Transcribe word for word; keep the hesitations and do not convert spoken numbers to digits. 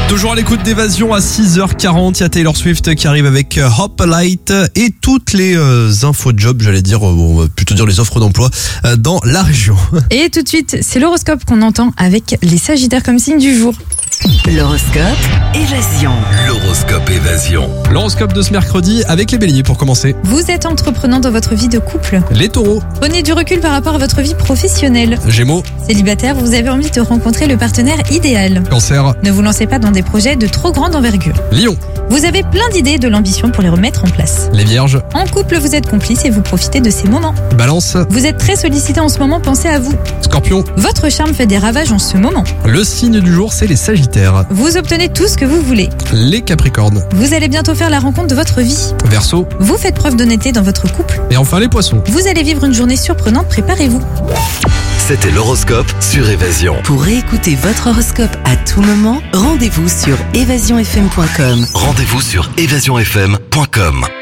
Toujours à l'écoute d'Évasion à six heures quarante, il y a Taylor Swift qui arrive avec Hop Light et toutes les euh, infos de job, j'allais dire, euh, on va plutôt dire les offres d'emploi euh, dans la région. Et tout de suite, c'est l'horoscope qu'on entend avec les Sagittaires comme signe du jour. L'horoscope Évasion. L'horoscope Évasion. L'horoscope de ce mercredi avec les béliers pour commencer. Vous êtes entreprenant dans votre vie de couple. Les taureaux. Prenez du recul par rapport à votre vie professionnelle. Gémeaux. Célibataire, vous avez envie de rencontrer le partenaire idéal. Cancer. Ne vous lancez pas dans des projets de trop grande envergure. Lion. Vous avez plein d'idées et de l'ambition pour les remettre en place. Les vierges. En couple, vous êtes complice et vous profitez de ces moments. Balance. Vous êtes très sollicité en ce moment, pensez à vous. Scorpion. Votre charme fait des ravages en ce moment. Le signe du jour, c'est les sagittaires. Vous obtenez tout ce que vous voulez. Les capricornes. Vous allez bientôt faire la rencontre de votre vie. Verseau. Vous faites preuve d'honnêteté dans votre couple. Et enfin les poissons. Vous allez vivre une journée surprenante, préparez-vous. C'était l'horoscope sur Évasion. Pour réécouter votre horoscope à tout moment, rendez-vous sur évasion f m point com. Rendez-vous sur évasion f m point com.